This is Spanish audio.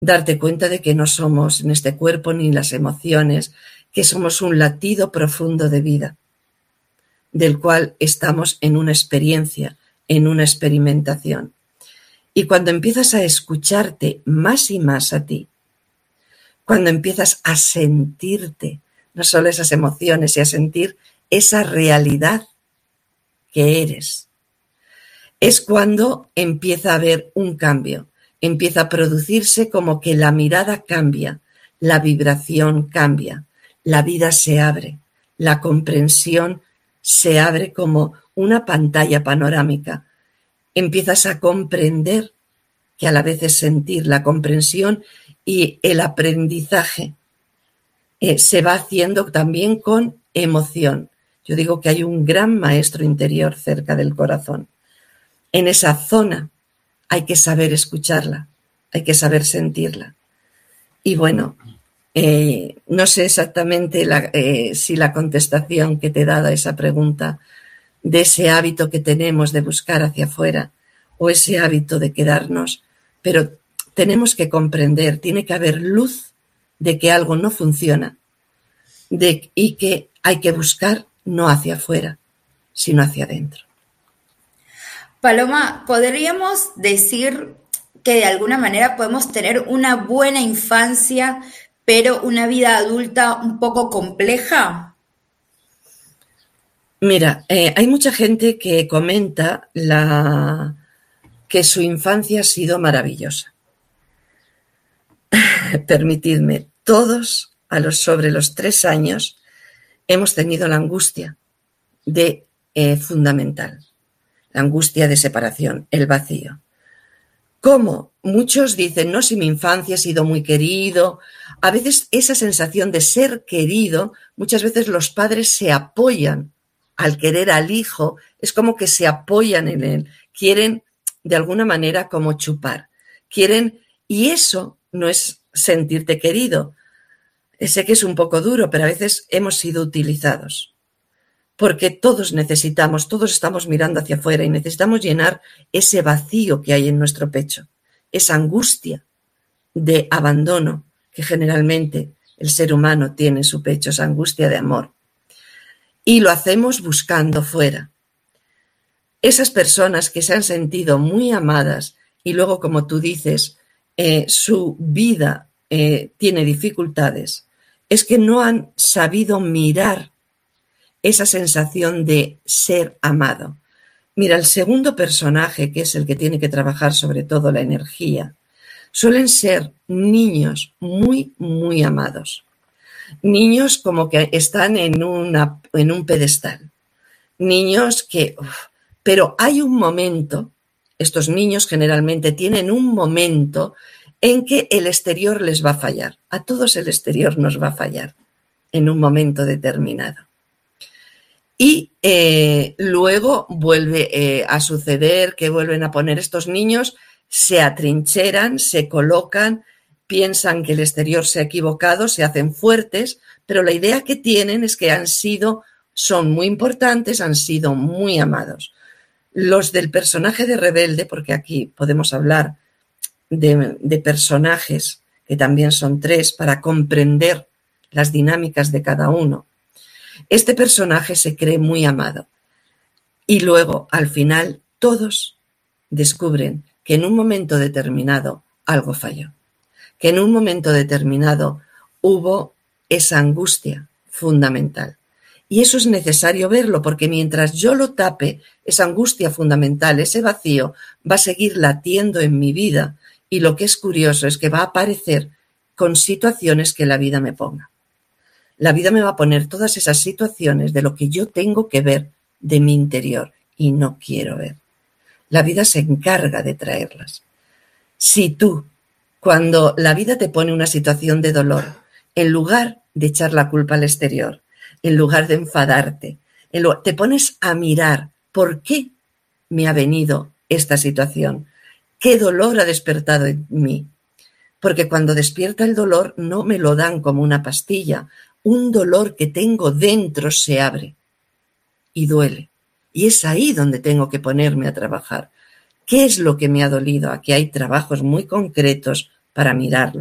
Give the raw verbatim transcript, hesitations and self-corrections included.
darte cuenta de que no somos en este cuerpo ni las emociones, que somos un latido profundo de vida, del cual estamos en una experiencia, en una experimentación. Y cuando empiezas a escucharte más y más a ti, cuando empiezas a sentirte, no solo esas emociones, y a sentir esa realidad que eres, es cuando empieza a haber un cambio, empieza a producirse como que la mirada cambia, la vibración cambia, la vida se abre, la comprensión se abre como una pantalla panorámica. Empiezas a comprender, que a la vez es sentir la comprensión, y el aprendizaje eh, se va haciendo también con emoción. Yo digo que hay un gran maestro interior cerca del corazón. En esa zona hay que saber escucharla, hay que saber sentirla. Y bueno, eh, no sé exactamente la, eh, si la contestación que te he dado a esa pregunta, de ese hábito que tenemos de buscar hacia afuera o ese hábito de quedarnos, pero tenemos que comprender, tiene que haber luz de que algo no funciona de, y que hay que buscar no hacia afuera, sino hacia adentro. Paloma, ¿podríamos decir que de alguna manera podemos tener una buena infancia, pero una vida adulta un poco compleja? Mira, eh, hay mucha gente que comenta la, que su infancia ha sido maravillosa. Permitidme, todos a los, sobre los tres años hemos tenido la angustia de eh, fundamental, la angustia de separación, el vacío. ¿Cómo? Muchos dicen, no, si mi infancia ha sido muy querido. A veces esa sensación de ser querido, muchas veces los padres se apoyan al querer al hijo, es como que se apoyan en él, quieren de alguna manera como chupar, quieren, y eso no es sentirte querido. Sé que es un poco duro, pero a veces hemos sido utilizados, porque todos necesitamos, todos estamos mirando hacia afuera y necesitamos llenar ese vacío que hay en nuestro pecho, esa angustia de abandono que generalmente el ser humano tiene en su pecho, esa angustia de amor. Y lo hacemos buscando fuera. Esas personas que se han sentido muy amadas y luego, como tú dices, eh, su vida eh, tiene dificultades, es que no han sabido mirar esa sensación de ser amado. Mira, el segundo personaje, que es el que tiene que trabajar sobre todo la energía, suelen ser niños muy, muy amados. Niños como que están en, una, en un pedestal. Niños que... Uf, pero hay un momento, estos niños generalmente tienen un momento en que el exterior les va a fallar. A todos el exterior nos va a fallar en un momento determinado. Y eh, luego vuelve eh, a suceder que vuelven a poner estos niños, se atrincheran, se colocan, piensan que el exterior se ha equivocado, se hacen fuertes, pero la idea que tienen es que han sido, son muy importantes, han sido muy amados. Los del personaje de rebelde, porque aquí podemos hablar de, de personajes que también son tres para comprender las dinámicas de cada uno. Este personaje se cree muy amado y luego, al final, todos descubren que en un momento determinado algo falló, que en un momento determinado hubo esa angustia fundamental. Y eso es necesario verlo, porque mientras yo lo tape, esa angustia fundamental, ese vacío, va a seguir latiendo en mi vida, y lo que es curioso es que va a aparecer con situaciones que la vida me ponga. La vida me va a poner todas esas situaciones de lo que yo tengo que ver de mi interior y no quiero ver. La vida se encarga de traerlas. Si tú, cuando la vida te pone una situación de dolor, en lugar de echar la culpa al exterior, en lugar de enfadarte, en lo, te pones a mirar por qué me ha venido esta situación, qué dolor ha despertado en mí. Porque cuando despierta el dolor no me lo dan como una pastilla. Un dolor que tengo dentro se abre y duele. Y es ahí donde tengo que ponerme a trabajar. ¿Qué es lo que me ha dolido? Aquí hay trabajos muy concretos para mirarlo.